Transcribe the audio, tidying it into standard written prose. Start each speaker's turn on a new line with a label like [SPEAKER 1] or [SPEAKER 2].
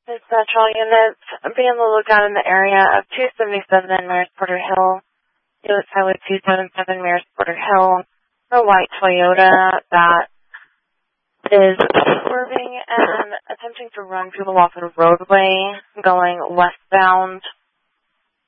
[SPEAKER 1] Central units, be on the lookout in the area of 277 Maris Porter Hill, U.S. Highway 277 Maris Porter Hill, a white Toyota that is swerving and attempting to run people off the roadway going westbound